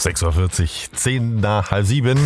6:40 Uhr, 10 nach halb 7.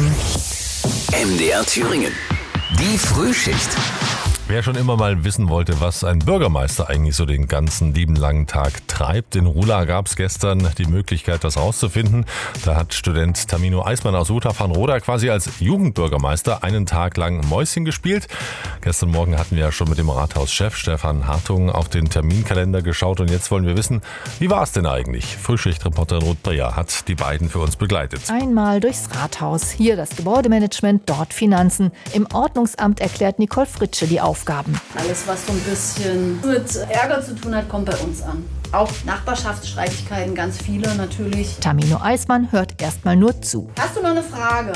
MDR Thüringen. Die Frühschicht. Wer schon immer mal wissen wollte, was ein Bürgermeister eigentlich so den ganzen lieben langen Tag treibt, in Rula gab es gestern die Möglichkeit, das rauszufinden. Da hat Student Tamino Eismann aus Rothaff-Hanroda quasi als Jugendbürgermeister einen Tag lang Mäuschen gespielt. Gestern Morgen hatten wir ja schon mit dem Rathauschef Stefan Hartung auf den Terminkalender geschaut und jetzt wollen wir wissen, wie war es denn eigentlich? Frühschichtreporterin Ruth Breyer hat die beiden für uns begleitet. Einmal durchs Rathaus, hier das Gebäudemanagement, dort Finanzen. Im Ordnungsamt erklärt Nicole Fritsche die Aufgaben. Alles, was so ein bisschen mit Ärger zu tun hat, kommt bei uns an. Auch Nachbarschaftsstreitigkeiten, ganz viele natürlich. Tamino Eismann hört erstmal nur zu. Hast du noch eine Frage?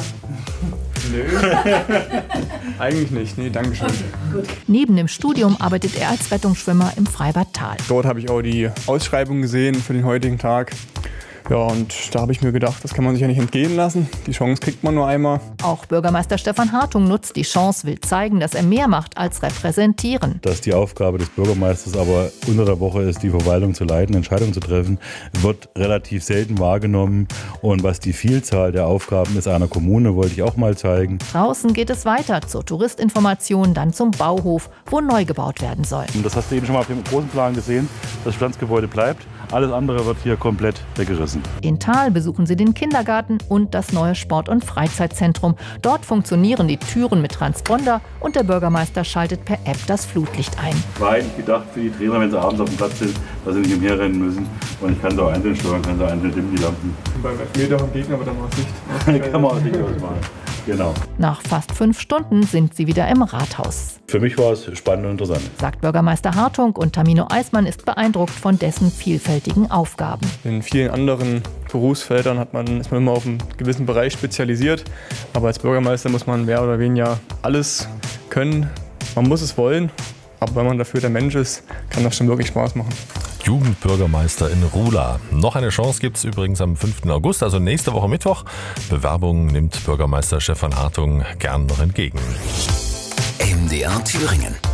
Nö, eigentlich nicht. Nee, danke schön. Okay, gut. Neben dem Studium arbeitet er als Rettungsschwimmer im Freibad Tal. Dort habe ich auch die Ausschreibung gesehen für den heutigen Tag. Ja, und da habe ich mir gedacht, das kann man sich ja nicht entgehen lassen. Die Chance kriegt man nur einmal. Auch Bürgermeister Stefan Hartung nutzt die Chance, will zeigen, dass er mehr macht als repräsentieren. Dass die Aufgabe des Bürgermeisters aber unter der Woche ist, die Verwaltung zu leiten, Entscheidungen zu treffen, wird relativ selten wahrgenommen. Und was die Vielzahl der Aufgaben ist einer Kommune, wollte ich auch mal zeigen. Draußen geht es weiter zur Touristinformation, dann zum Bauhof, wo neu gebaut werden soll. Und das hast du eben schon mal auf dem großen Plan gesehen. Das Bestandsgebäude bleibt. Alles andere wird hier komplett weggerissen. In Thal besuchen sie den Kindergarten und das neue Sport- und Freizeitzentrum. Dort funktionieren die Türen mit Transponder und der Bürgermeister schaltet per App das Flutlicht ein. War eigentlich gedacht für die Trainer, wenn sie abends auf dem Platz sind, dass sie nicht umherrennen müssen. Und ich kann da einzeln steuern, kann da einzeln dimmen die Lampen. Beim Elfmeter vom Gegner wird dann was nicht. Kann man auch nicht ausmachen. Genau. Nach fast 5 Stunden sind sie wieder im Rathaus. Für mich war es spannend und interessant. Sagt Bürgermeister Hartung und Tamino Eismann ist beeindruckt von dessen vielfältigen Aufgaben. In vielen anderen Berufsfeldern ist man immer auf einen gewissen Bereich spezialisiert. Aber als Bürgermeister muss man mehr oder weniger alles können. Man muss es wollen, aber wenn man dafür der Mensch ist, kann das schon wirklich Spaß machen. Jugendbürgermeister in Rula. Noch eine Chance gibt es übrigens am 5. August, also nächste Woche Mittwoch. Bewerbungen nimmt Bürgermeister Stefan Hartung gern noch entgegen. MDR Thüringen.